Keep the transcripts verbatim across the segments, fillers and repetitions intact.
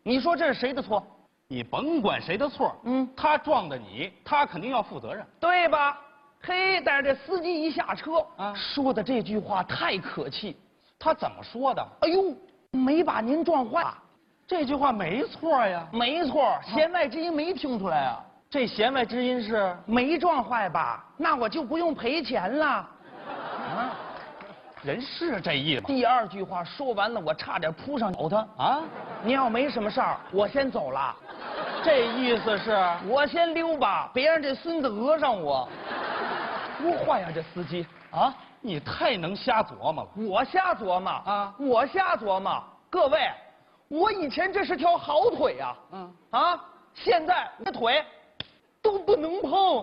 你说这是谁的错？ 你甭管谁的错， 嗯， 他撞的你，他肯定要负责任， 对吧？嘿，但是这司机一下车， 啊， 说的这句话太可气。 他怎么说的？ 哎呦，没把您撞坏， 这句话没错呀。 没错，弦外之音没听出来啊。 这弦外之音是没撞坏吧？那我就不用赔钱了。啊， 人是这意思吗？ 第二句话说完了，我差点扑上咬他啊！ 你要没什么事儿，我先走了。 这意思是我先溜吧，别让这孙子讹上我。多坏呀，这司机啊！ 你太能瞎琢磨了。 我瞎琢磨啊！ 我瞎琢磨。各位，我以前这是条好腿呀、啊，嗯啊，现在我的腿都不能碰。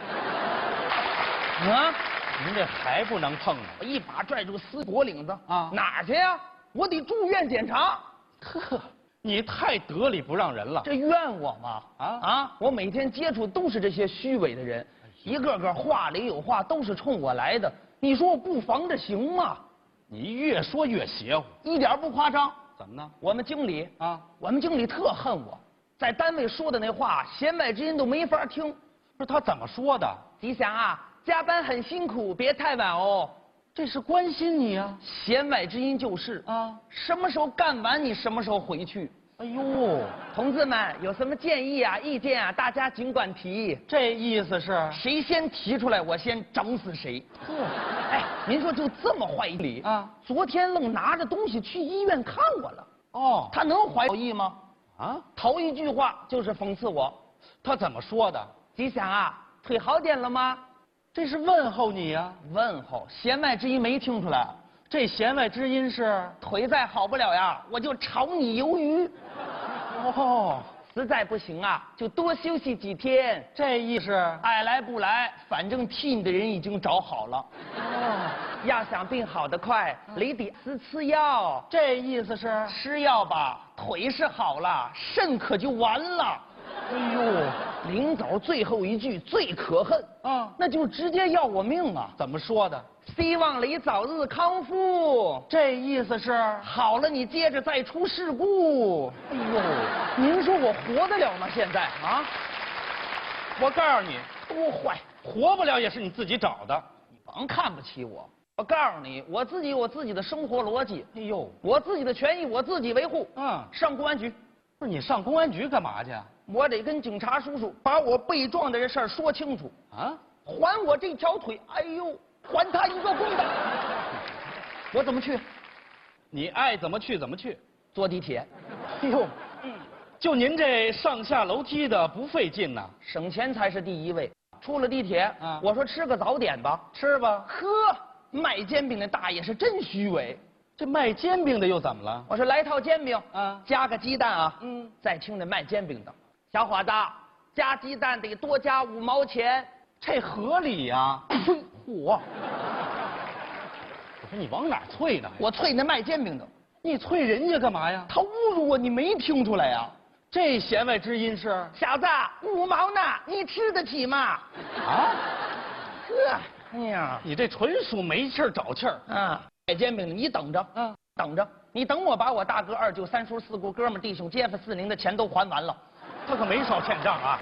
啊！ 您这还不能碰呢！ 我一把拽住司机脖领子啊， 哪儿去呀？我得住院检查。 呵，你太得理不让人了。 这怨我吗？ 啊啊！我每天接触都是这些虚伪的人，一个个话里有话，都是冲我来的。你说我不防着行吗？ 你越说越邪乎， 一点不夸张。 怎么呢？ 我们经理啊， 我们经理特恨我，在单位说的那话，弦外之音都没法听。 不是他怎么说的？ 吉祥啊，加班很辛苦，别太晚哦。 这是关心你啊。 弦外之音就是啊， 什么时候干完你什么时候回去。 哎呦， 同志们有什么建议啊、意见啊，大家尽管提。 这意思是谁先提出来，我先整死谁。 呵， 哎，您说就这么坏理啊？ 昨天愣拿着东西去医院看我了。 哦， 他能怀好意吗？ 啊， 头一句话就是讽刺我。 他怎么说的？ 吉祥啊，腿好点了吗？ 这是问候你呀、啊。 问候，弦外之音没听出来。 这弦外之音是腿再好不了呀，我就炒你鱿鱼。 哦， 实在不行啊，就多休息几天。 这意思爱来不来，反正替你的人已经找好了。 哦， 要想病好得快，你得吃吃药。 这意思是吃药吧，腿是好了，肾可就完了。 哎呦， 临走最后一句最可恨啊， 那就是直接要我命啊！ 怎么说的？ 希望你早日康复。 这意思是好了，你接着再出事故。 哎呦， 您说我活得了吗？现在啊， 我告诉你， 多坏， 活不了也是你自己找的。 你甭看不起我。我告诉你，我自己有我自己的生活逻辑。 哎呦， 我自己的权益我自己维护。 嗯， 上公安局。 不是你上公安局干嘛去？ 我得跟警察叔叔把我被撞的这事儿说清楚啊！ 还我这条腿，哎呦，还他一个公道！我怎么去？ 你爱怎么去怎么去。 坐地铁。 哎呦，嗯，就您这上下楼梯的不费劲呐， 省钱才是第一位。出了地铁， 啊， 我说吃个早点吧， 吃吧。 呵，卖煎饼的大爷是真虚伪。 这卖煎饼的又怎么了？ 我说来套煎饼， 啊， 加个鸡蛋啊。 嗯， 再听那卖煎饼的，小伙子，加鸡蛋得多加五毛钱， 这合理呀。 呸！嚯！我说你往哪啐呢？ 我啐那卖煎饼的， 你啐人家干嘛呀？ 他侮辱我，你没听出来呀？ 这弦外之音是小子，五毛呢，你吃得起吗？ 啊？ 呵，哎呀， 你这纯属没气儿找气儿啊！卖煎饼的，你等着， 嗯， 等着，你等我把我大哥、二舅、三叔、四姑、哥们、弟兄、街坊、四邻的钱都还完了， 他可没少欠账啊。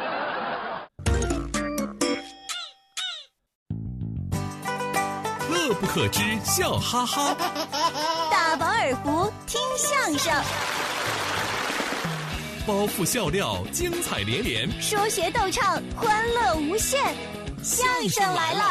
乐不可支，笑哈哈。 大饱耳福，听相声。 包袱笑料，精彩连连。 说学逗唱，欢乐无限。相声来了！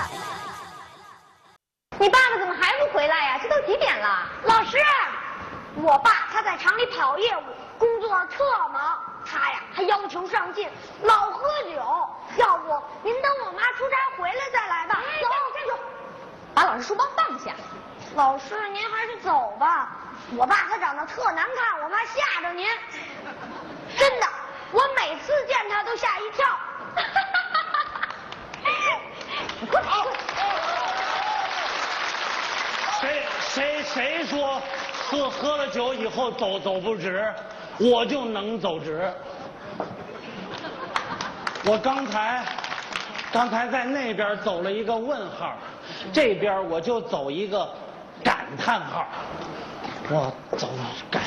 你爸爸怎么还不回来呀？这都几点了？老师，我爸他在厂里跑业务，工作特忙，他呀还要求上进，老喝酒。要不您等我妈出差回来再来吧。走，站住！ 把老师书包放下。 老师，您还是走吧。我爸他长得特难看，我怕吓着您。真的，我每次见他都吓一跳。你快跑！ 谁谁谁说喝喝了酒以后走走不直，我就能走直。我刚才刚才在那边走了一个问号，这边我就走一个感叹号。我走感。